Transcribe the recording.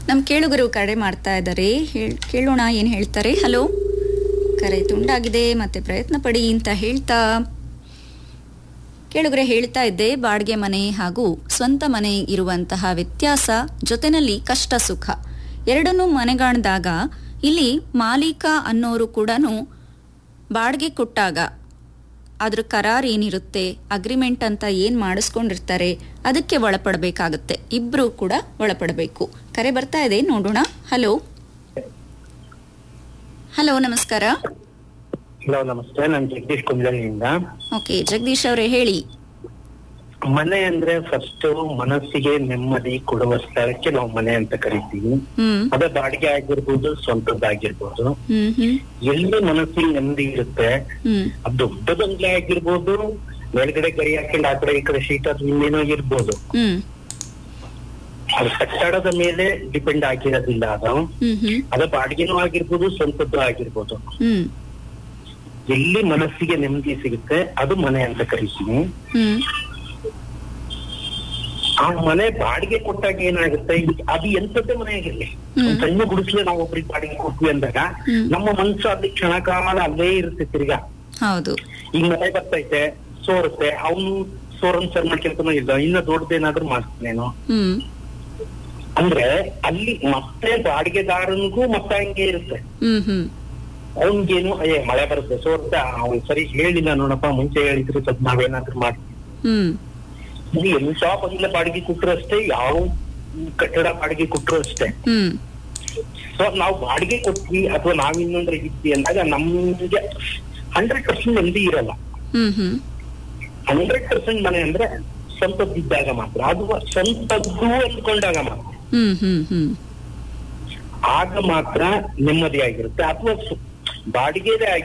ನಮ್ ಕೇಳುಗರು ಕರೆ ಮಾಡ್ತಾ ಇದ್ದಾರೆ, ಕೇಳೋಣ ಏನ್ ಹೇಳ್ತಾರೆ. ಹಲೋ, ಕರೆ ತುಂಡಾಗಿದೆ, ಮತ್ತೆ ಪ್ರಯತ್ನ ಪಡಿ ಅಂತ ಹೇಳ್ತಾ ಕೇಳುಗರೆ ಹೇಳ್ತಾ ಇದ್ದೆ, ಬಾಡಿಗೆ ಮನೆ ಹಾಗೂ ಸ್ವಂತ ಮನೆ ಇರುವಂತಹ ವ್ಯತ್ಯಾಸ, ಜೊತೆನಲ್ಲಿ ಕಷ್ಟ ಸುಖ ಎರಡನ್ನೂ ಮನೆಗಾಣ್ದಾಗ ಇಲ್ಲಿ ಮಾಲೀಕ ಅನ್ನೋರು ಕೂಡ ಬಾಡಿಗೆ ಕೊಟ್ಟಾಗ ಅದ್ರ ಕರಾರ್ ಏನಿರುತ್ತೆ, ಅಗ್ರಿಮೆಂಟ್ ಅಂತ ಏನ್ ಮಾಡಿಸ್ಕೊಂಡಿರ್ತಾರೆ ಅದಕ್ಕೆ ಒಳಪಡಬೇಕಾಗುತ್ತೆ. ಇಬ್ರು ಕೂಡ ಒಳಪಡಬೇಕು. ಕರೆ ಬರ್ತಾ ಇದೆ, ನೋಡೋಣ. ಹಲೋ ಹಲೋ, ನಮಸ್ಕಾರ. ಹಲೋ, ನಮಸ್ತೆ. ನಾನು ಜಗದೀಶ್ ಕುಂಜಲಿಯಿಂದ. ಓಕೆ, ಜಗದೀಶ್ ಅವರೇ ಹೇಳಿ. ಮನೆ ಅಂದ್ರೆ ಫಸ್ಟ್ ಮನಸ್ಸಿಗೆ ನೆಮ್ಮದಿ ಕೊಡುವ ಸ್ಥಳಕ್ಕೆ ನಾವು ಮನೆ ಅಂತ ಕರಿತೀವಿ. ಅದೇ ಬಾಡಿಗೆ ಆಗಿರ್ಬೋದು, ಸ್ವಂತದ್ದಾಗಿರ್ಬೋದು. ಎಲ್ಲಿ ಮನಸ್ಸಿಗೆ ನೆಮ್ಮದಿ ಇರುತ್ತೆ, ಅದು ದೊಡ್ಡ ಬಂಗ್ಲೆ ಆಗಿರ್ಬೋದು, ಮೇಲ್ಗಡೆ ಗರಿ ಹಾಕೊಂಡು ಆ ಕಡೆ ಈ ಕಡೆ ಶೀಟ್ ಅದು ಇನ್ನೇನೋ ಇರ್ಬೋದು. ಅದು ಕಟ್ಟಡದ ಮೇಲೆ ಡಿಪೆಂಡ್ ಆಗಿರೋದಿಲ್ಲ. ಅದು ಬಾಡಿಗೆನೂ ಆಗಿರ್ಬೋದು, ಸ್ವಂತದ್ದು ಆಗಿರ್ಬೋದು. ಎಲ್ಲಿ ಮನಸ್ಸಿಗೆ ನೆಮ್ಮದಿ ಸಿಗುತ್ತೆ ಅದು ಮನೆ ಅಂತ ಕರಿತೀವಿ. ಆ ಮನೆ ಬಾಡಿಗೆ ಕೊಟ್ಟಾಗ ಏನಾಗುತ್ತೆ, ಅದು ಎಂತದ್ದೇ ಮನೆ ಆಗಿರ್ಲಿ, ಸಣ್ಣ ಗುಡಿಸ್ಲೆ ನಾವು ಒಬ್ರಿಗೆ ಬಾಡಿಗೆ ಕೊಟ್ವಿ ಅಂದಾಗ ನಮ್ಮ ಮನ್ಸು ಅಲ್ಲಿ ಕ್ಷಣಕಾಲ ಅಲ್ಲೇ ಇರುತ್ತೆ ತಿರ್ಗಾ. ಹೌದು, ಈಗ ಮನೆ ಬರ್ತೈತೆ, ಸೋರುತ್ತೆ, ಅವನು ಸೋರನ್ ಸರ್ ಮಾಡ್ಕೊಂತಾನೋ ಇಲ್ಲ, ಇನ್ನ ದೊಡ್ಡದೇನಾದ್ರೂ ಮಾಡ್ತಾನೇನೋ ಅಂದ್ರೆ ಅಲ್ಲಿ ಮತ್ತೆ ಬಾಡಿಗೆದಾರನಿಗೂ ಮತ್ತೆ ಹಂಗೆ ಇರುತ್ತೆ. ಅವನ್ಗೇನು ಮಳೆ ಬರುತ್ತೆ, ಸೋರುತ್ತೆ, ಅವ್ನು ಸರಿ ಹೇಳಿಲ್ಲ ನೋಡಪ್ಪ, ಮುಂಚೆ ಹೇಳಿದ್ರು ಸ್ವಲ್ಪ ನಾವೇನಾದ್ರೂ ಮಾಡ್ತೀವಿ. ಇಲ್ಲಿ ಎಂತ ಬಂಗ್ಲೆ ಬಾಡಿಗೆ ಕೊಟ್ರು ಅಷ್ಟೇ, ಯಾವ ಕಟ್ಟಡ ಬಾಡಿಗೆ ಕೊಟ್ರು ಅಷ್ಟೇ. ಸೊ ನಾವು ಬಾಡಿಗೆ ಕೊಟ್ವಿ ಅಥವಾ ನಾವ್ ಇನ್ನೊಂದ್ರೆ ಇದ್ವಿ ಅಂದಾಗ ನಮ್ಗೆ 100% ನೆಮ್ಮದಿ ಇರಲ್ಲ. 100% ಮನೆ ಅಂದ್ರೆ ಸ್ವಂತದ್ದಿದ್ದಾಗ ಮಾತ್ರ, ಅದು ಸ್ವಂತದ್ದು ಅಂದ್ಕೊಂಡಾಗ ಮಾತ್ರ, ಆಗ ಮಾತ್ರ ನೆಮ್ಮದಿ ಆಗಿರುತ್ತೆ. ಅಥವಾ ಬಾಡಿಗೆದೇ